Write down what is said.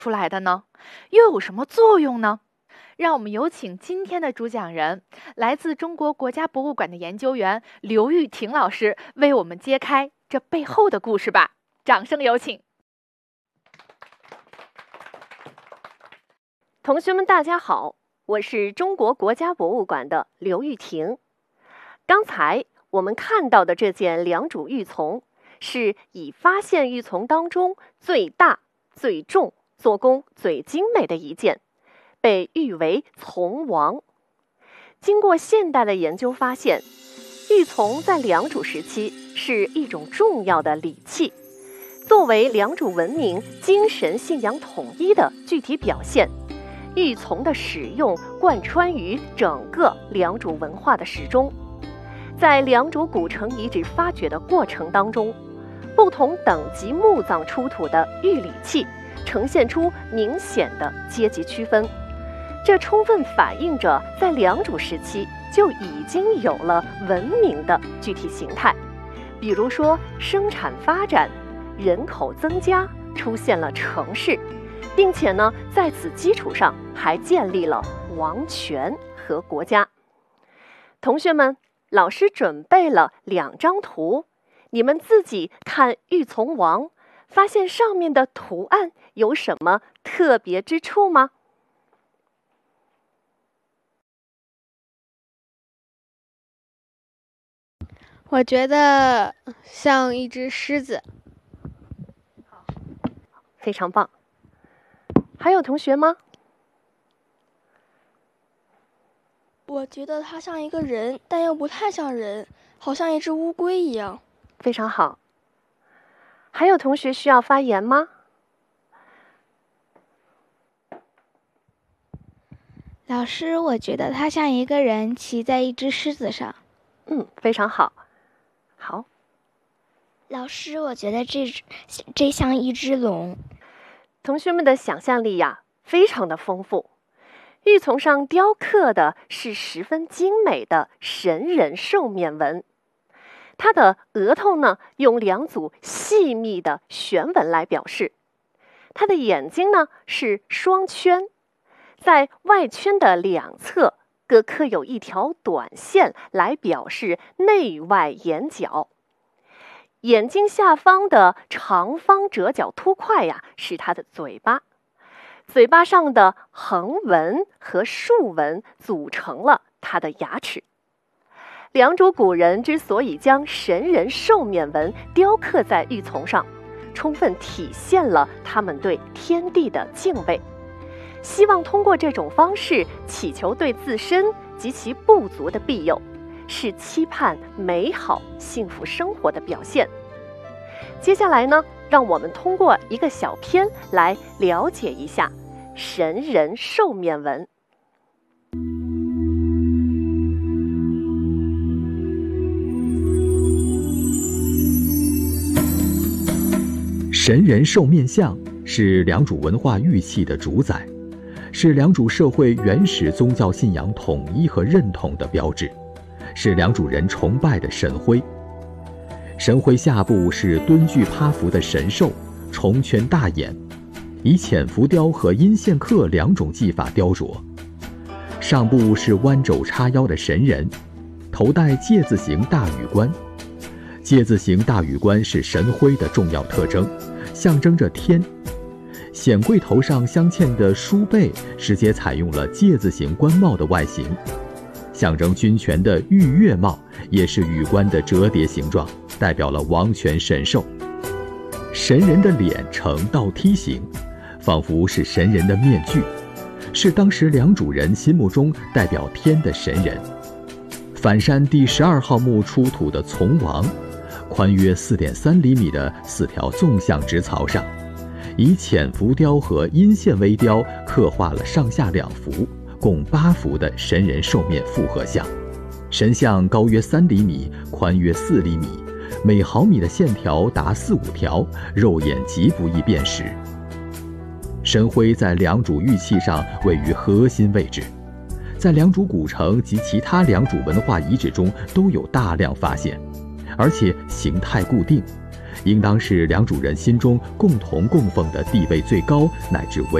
出来的呢？又有什么作用呢？让我们有请今天的主讲人，来自中国国家博物馆的研究员刘玉婷老师，为我们揭开这背后的故事吧。掌声有请。 同学们大家好，我是中国国家博物馆的刘玉婷。刚才我们看到的这件良渚玉琮，是已发现玉琮当中最大、最重、做工最精美的一件，被誉为琮王。经过现代的研究发现，玉琮在良渚时期是一种重要的礼器，作为良渚文明精神信仰统一的具体表现，玉琮的使用贯穿于整个良渚文化的始终。在良渚古城遗址发掘的过程当中，不同等级墓葬出土的玉礼器呈现出明显的阶级区分，这充分反映着在良渚时期就已经有了文明的具体形态。比如说生产发展，人口增加，出现了城市，并且呢，在此基础上还建立了王权和国家。同学们，老师准备了2张图，你们自己看玉琮王，发现上面的图案有什么特别之处吗？ 我觉得像一只狮子。 非常棒。还有同学吗？ 我觉得它像一个人，但又不太像人，好像一只乌龟一样。 非常好。还有同学需要发言吗？ 老师，我觉得它像一个人骑在一只狮子上。 非常好。好。 老师，我觉得这像一只龙。 同学们的想象力呀，非常的丰富。玉琮上雕刻的是十分精美的神人兽面纹，它的额头呢，用2组细密的旋纹来表示。它的眼睛呢是双圈，在外圈的2侧各刻有一条短线来表示内外眼角。眼睛下方的长方折角凸块呀，是它的嘴巴。嘴巴上的横纹和竖纹组成了它的牙齿。良渚古人之所以将神人兽面纹雕刻在玉琮上，充分体现了他们对天地的敬畏，希望通过这种方式祈求对自身及其部族的庇佑，是期盼美好幸福生活的表现。接下来呢，让我们通过一个小片来了解一下神人兽面纹。 神人兽面像是良渚文化玉器的主宰，是良渚社会原始宗教信仰统一和认同的标志，是良渚人崇拜的神徽。神徽下部是蹲踞趴伏的神兽，重圈大眼，以浅浮雕和阴线刻2种技法雕琢。上部是弯肘叉腰的神人，头戴戒字形大羽冠。戒字形大羽冠是神徽的重要特征，象征着天。显贵头上镶嵌的书背直接采用了戒字形冠帽的外形，象征军权的玉月帽也是羽冠的折叠形状，代表了王权神兽。神人的脸呈倒梯形，仿佛是神人的面具，是当时良渚人心目中代表天的神人。反山第12号墓出土的琮王，宽约4.3厘米的4条纵向直槽上，以浅浮雕和阴线微雕刻画了上下2幅，共8幅的神人兽面复合像。神像高约3厘米，宽约4厘米，每毫米的线条达4、5条，肉眼极不易辨识。神徽在良渚玉器上位于核心位置，在良渚古城及其他良渚文化遗址中都有大量发现，而且形态固定， 应当是良渚人心中共同供奉的地位最高乃至唯